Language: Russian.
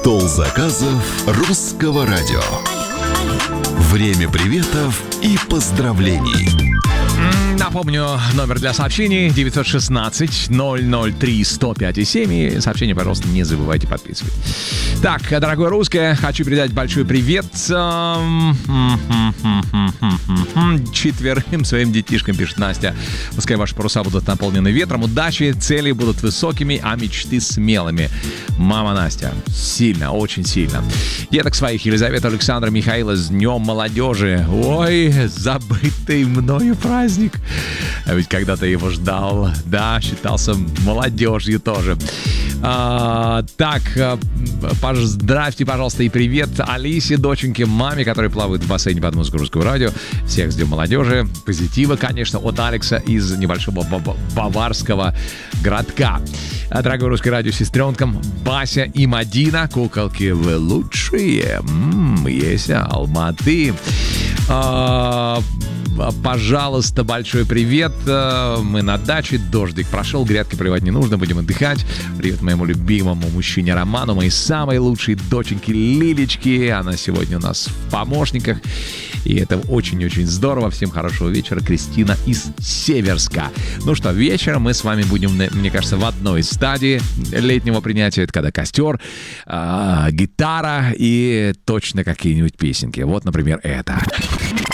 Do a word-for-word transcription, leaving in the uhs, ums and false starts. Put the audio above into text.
Стол заказов Русского радио. Время приветов и поздравлений. Напомню, номер для сообщений девять один шесть ноль ноль три сто пять семь. И сообщения, пожалуйста, не забывайте подписывать. Так, дорогое русское, хочу передать большой привет четверым своим детишкам, пишет Настя. Пускай ваши паруса будут наполнены ветром, удачи, цели будут высокими, а мечты смелыми. Мама Настя, сильно, очень сильно. Деток своих Елизавета, Александра, Михаила, с Днем молодежи. Ой, забытый мною праздник. А ведь когда-то его ждал. Да, считался молодежью тоже. А, так, поздравьте, пожалуйста, и привет Алисе, доченьке, маме, которые плавают в бассейне под музыку Русского радио. Всех с Днем молодежи. Позитива, конечно, от Алекса из небольшого баварского городка. Дорогое Русское радио сестренкам Бася и Мадина. Куколки, вы лучшие. М-м, есть Алматы. А, пожалуйста, большой привет. Мы на даче, дождик прошел, грядки поливать не нужно, будем отдыхать. Привет моему любимому мужчине Роману, моей самой лучшей доченьке Лилечке. Она сегодня у нас в помощниках. И это очень-очень здорово. Всем хорошего вечера. Кристина из Северска. Ну что, вечером мы с вами будем, мне кажется, в одной стадии летнего принятия. Это когда костер, э, гитара и точно какие-нибудь песенки. Вот, например, это.